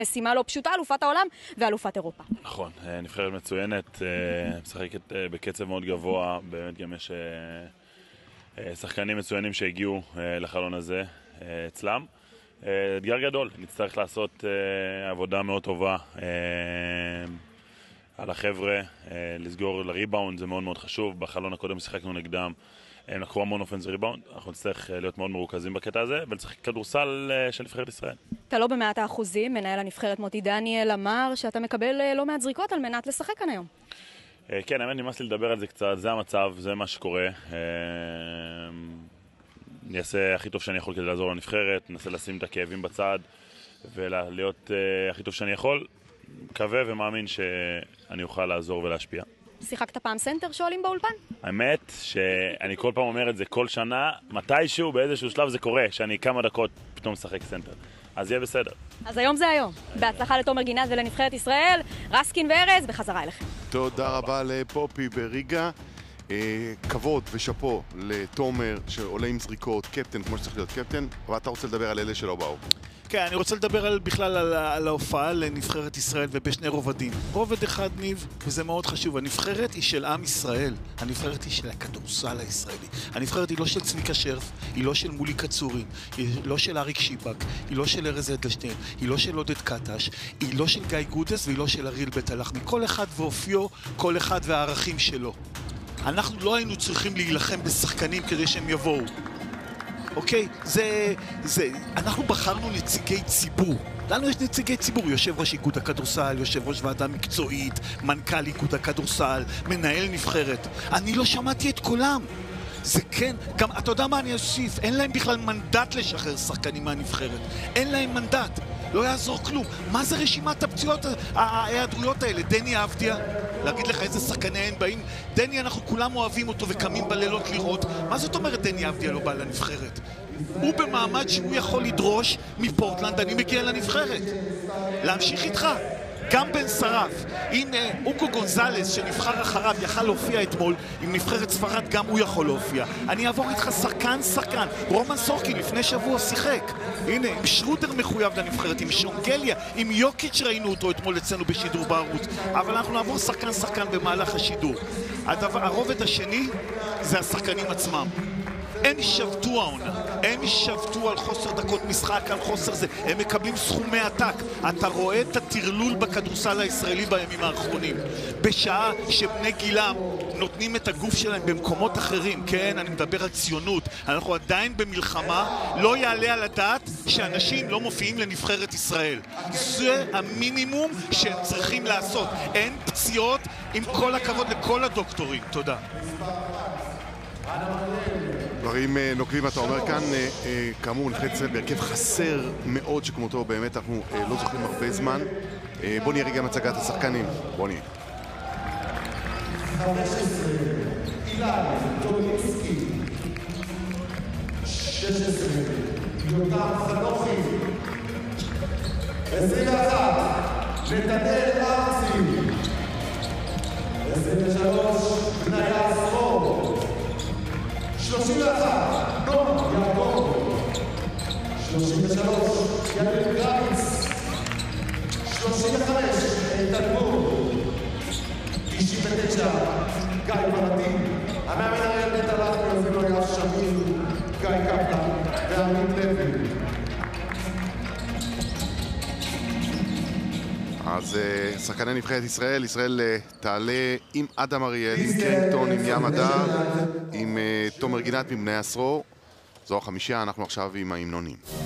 משימה לא פשוטה, אלופת העולם ואלופת אירופה. נכון, נבחרת מצוינת, משחקת בקצב מאוד גבוה, באמת גם יש שחקנים מצוינים שהגיעו לחלון הזה אצלם. אתגר גדול, נצטרך לעשות עבודה מאוד טובה על החבר'ה, לסגור לריבאונד, זה מאוד מאוד חשוב. בחלון הקודם שיחקנו נגדם, הם לקחו המון אופנס וריבאונד, אנחנו נצטרך להיות מאוד מרוכזים בקטע הזה ולשחק כדורסל של נבחרת ישראל. אתה לא במאת האחוזים, מנהל הנבחרת מוטי דניאל אמר שאתה מקבל לא מעט זריקות על מנת לשחק כאן היום. כן, האמת נמאס לי לדבר על זה קצת, זה המצב, זה מה שקורה. אני אעשה הכי טוב שאני יכול כדי לעזור לנבחרת, ננסה לשים את הכאבים בצד ולהיות הכי טוב שאני יכול. מקווה ומאמין שאני אוכל לעזור ולהשפיע. שיחקת פעם סנטר שואלים באולפן? האמת שאני כל פעם אומר את זה כל שנה, מתישהו באיזשהו שלב זה קורה, שאני כמה דקות פתאום משחק סנטר. אז יהיה בסדר. אז היום זה היום. בהצלחה לתומר גינת ולנבחרת ישראל, רסקין וארז, בחזרה אליכם. תודה רבה לפופי בריגה. כבוד ושפו לתומר שעולה עם זריקות, קפטן כמו שצריך להיות קפטן, אבל אתה רוצה לדבר על אלה שלא באו. כן, אני רוצה לדבר בכלל על ההופעה לנבחרת ישראל ובשני רובדים. רובד אחד ניב, וזה מאוד חשוב, הנבחרת היא של עם ישראל, הנבחרת היא של הכדורסל הישראלי. הנבחרת היא לא של צביקה שרף, היא לא של מולי קצורי, היא לא של אריק שיבק, היא לא של ארז אדלשטיין, היא לא של עודד קטש, היא לא של גיא גודס והיא לא של אריאל בית הלחמי. כל אחד ואופיו, כל אחד והערכים שלו. אנחנו לא היינו צריכים להילחם בשחקנים כדי שהם יבואו. אוקיי? אנחנו בחרנו נציגי ציבור. לנו יש נציגי ציבור, יושב ראש איגוד הכדורסל, יושב ראש ועדה מקצועית, מנכ"ל איגוד הכדורסל, מנהל נבחרת. אני לא שמעתי את קולם. זה כן, גם אתה יודע מה אני אוסיף? אין להם בכלל מנדט לשחרר שחקנים מהנבחרת. אין להם מנדט. לא יעזור כלום. מה זה רשימת הפציעות, ההיעדרויות האלה? דני אבדיה, להגיד לך איזה שחקני אין באים? דני, אנחנו כולם אוהבים אותו וקמים בלילות לראות. מה זאת אומרת דני אבדיה לא בא לנבחרת? הוא במעמד שהוא יכול לדרוש מפורטלנד, אני מגיע לנבחרת. להמשיך איתך. גם בן שרף, הנה אוקו גונזלס שנבחר אחריו יכל להופיע אתמול עם נבחרת ספרד, גם הוא יכול להופיע. אני אעבור איתך שחקן, רומן סורקין לפני שבוע שיחק, הנה עם שרודר מחויב לנבחרת, עם שונגליה, עם יוקיץ' ראינו אותו אתמול אצלנו בשידור בערוץ, אבל אנחנו נעבור שחקן במהלך השידור. הרובד השני זה השחקנים עצמם. הם שבתו העונה, הם שבתו על חוסר דקות משחק, על חוסר זה, הם מקבלים סכומי עתק. אתה רואה את התרלול בכדורסל הישראלי בימים האחרונים, בשעה שבני גילם נותנים את הגוף שלהם במקומות אחרים. כן, אני מדבר על ציונות, אנחנו עדיין במלחמה, לא יעלה על הדעת שאנשים לא מופיעים לנבחרת ישראל. זה המינימום שהם צריכים לעשות. אין פציעות, עם כל הכבוד לכל הדוקטורים. תודה. דברים נוקבים אתה אומר כאן, כאמור נבחרת ישראל בהרכב חסר מאוד שכמותו, באמת אנחנו לא זוכרים הרבה זמן. בוא נראה גם הצגת השחקנים, בוא נראה. 15, אילן דולינסקי, 16, יותם חנוכי, 21, נתנאל ארצי, 23, בניה עשור, 31, נועם יעקב, 33, יאיר גרייס, 35, איתן גור, 99, גיא מרדים, המאמן אריאל בית הלחמי, אפילו היה שמיר, גיא קפלן ועמית לוי. אז שחקני נבחרת ישראל, ישראל תעלה עם אדם אריאל, עם קרינגטון, עם ים הדר, עם תומר גינת מבני עשרו. זו החמישה, אנחנו עכשיו עם ההמנונים.